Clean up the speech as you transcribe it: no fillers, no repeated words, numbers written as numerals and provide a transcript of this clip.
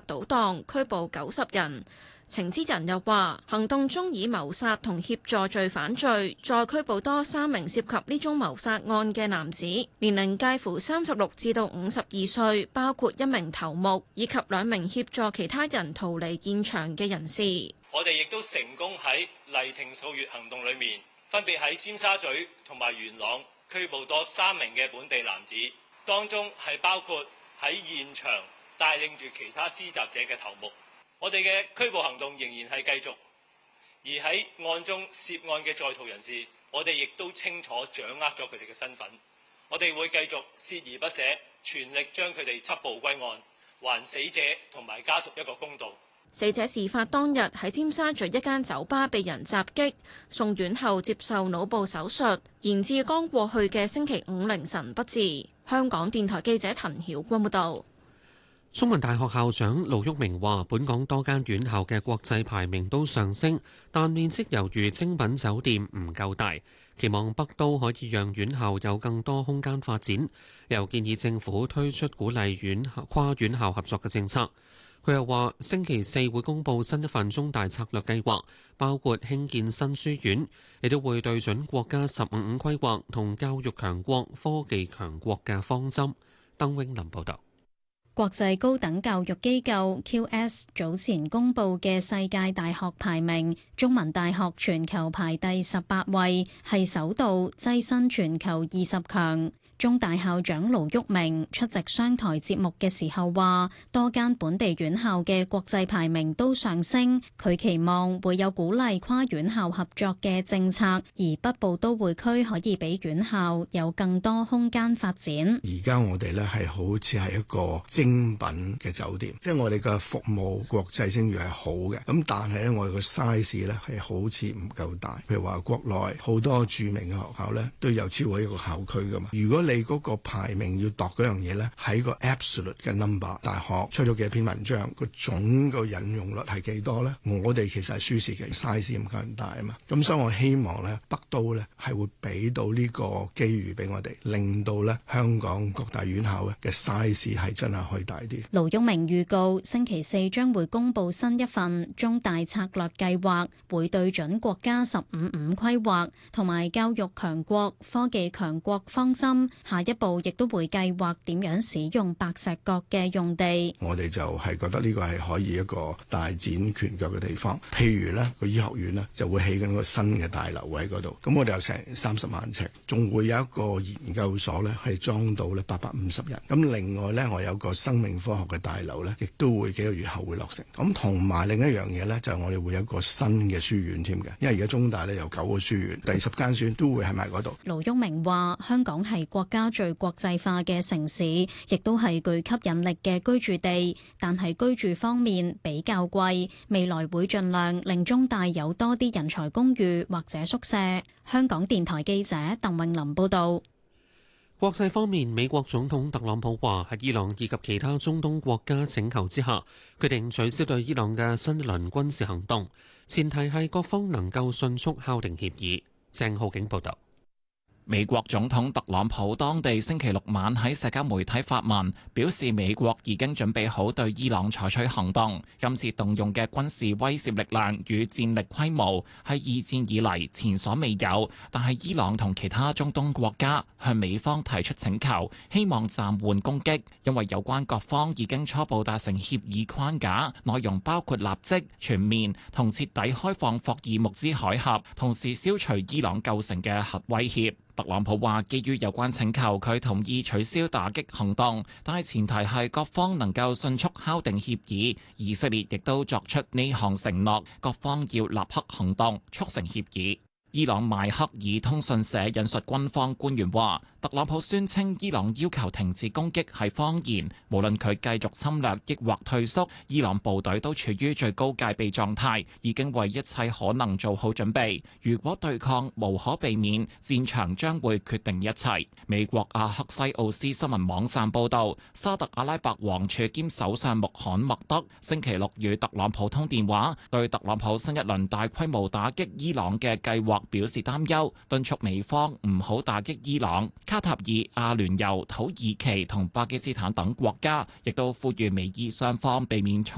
賭檔，拘捕90人。情資人又話，行動中以謀殺同協助罪犯罪，再拘捕多3名涉及呢宗謀殺案嘅男子，年齡介乎36至到52歲，包括1名頭目以及2名協助其他人逃離現場嘅人士。 我哋亦都成功喺麗亭掃月行動裏面，分別喺尖沙咀同埋元朗拘捕多3名嘅本地男子，當中係包括喺現場帶領住其他施襲者嘅頭目。我哋嘅拘捕行動仍然係繼續，而喺案中涉案嘅在逃人士，我哋亦都清楚掌握咗佢哋嘅身份。我哋會繼續鍥而不捨，全力將佢哋緝捕歸案，還死者同埋家屬一個公道。 死者事發當日喺尖沙咀一間酒吧被人襲擊，送院後接受腦部手術，延至剛過去嘅星期五凌晨不治。香港電台記者陳曉君報導。 中文大學校長盧煜明話，本港多間院校嘅國際排名都上升，但面積猶如精品酒店唔夠大，期望北都可以讓院校有更多空間發展，又建議政府推出鼓勵跨院校合作嘅政策。佢又話，星期四會公布新一份中大策略計劃，包括興建新書院，亦都會對準國家15+5規劃同教育強國、科技強國嘅方針。鄧永林報導。 國際高等教育機構 QS 早前公布嘅世界大學排名，中文大學全球排第18位，係首度躋身全球20強。中大校長盧煜明出席商台節目嘅時候話，多間本地院校嘅國際排名都上升，佢期望會有鼓勵跨院校合作嘅政策，而北部都會區可以俾院校有更多空間發展。 而家我哋呢係好似係一個精品嘅酒店，即係我哋嘅服務國際聲譽係好嘅，咁但係呢，我哋個 size 呢係好似唔夠大。譬如話國內好多著名嘅學校呢都有超過一個校區㗎嘛，如果你嗰個排名要度嗰樣嘢呢，喺個 absolute 嘅 number， 大學出咗幾篇文章，個總個引用率係幾多呢？我哋其實係輸蝕嘅 size 唔夠咁大啊嘛，咁所以我希望呢，北都呢係會俾到呢個機遇俾我哋，令到呢香港各大院校嘅 size 係真係可以大啲。 盧煜明預告星期四將會公布新一份中大策略計劃，會對準國家15+5規劃同埋教育強國、科技強國方針。下一步亦都會計劃點樣使用白石角嘅用地。 我哋就係覺得呢個係可以一個大展拳腳嘅地方。譬如呢個醫學院呢就會起緊個新嘅大樓喺嗰度，咁我哋有成30萬尺，仲會有一個研究所呢係裝到呢850人。咁另外呢，我有個生命科學嘅大樓呢，亦都會幾個月後會落成。咁同埋另一樣嘢呢，就係我哋會有一個新嘅書院添嘅，因為而家中大呢有9個書院，第10間書院都會喺埋嗰度。 盧煜明話：香港係國家最國際化嘅城市，亦都係具吸引力嘅居住地，但係居住方面比較貴。未來會盡量令中大有多啲人才公寓或者宿舍。香港電台記者鄧穎琳報道。 國際方面，美國總統特朗普話喺伊朗以及其他中東國家請求之下，決定取消對伊朗嘅新一輪軍事行動，前提係各方能夠迅速敲定協議。鄭浩景報道。 美國總統特朗普當地星期六晚喺社交媒體發文，表示美國已經準備好對伊朗採取行動，今次動用嘅軍事威懾力量與戰力規模係二戰以嚟前所未有，但係伊朗同其他中東國家向美方提出請求，希望暫緩攻擊，因為有關各方已經初步達成協議框架，內容包括立即、全面同徹底開放霍爾木茲海峽，同時消除伊朗構成嘅核威脅。特朗普話：基於有關請求，佢同意取消打擊行動，但係前提係各方能夠迅速敲定協議。以色列亦都作出呢項承諾，各方要立刻行動，促成協議。伊朗邁克爾通訊社引述軍方官員話：特朗普宣稱伊朗要求停止攻擊係謊言，無論佢繼續侵略抑或退縮，伊朗部隊都處於最高戒備狀態，已經為一切可能做好準備。如果對抗無可避免，戰場將會決定一切。美國阿克西奧斯新聞網站報導，沙特阿拉伯王儲兼首相穆罕默德星期六與特朗普通電話，對特朗普新一輪大規模打擊伊朗嘅計劃表示擔憂，敦促美方唔好打擊伊朗。卡塔爾、阿聯酋、土耳其同巴基斯坦等國家亦都呼籲美伊雙方避免衝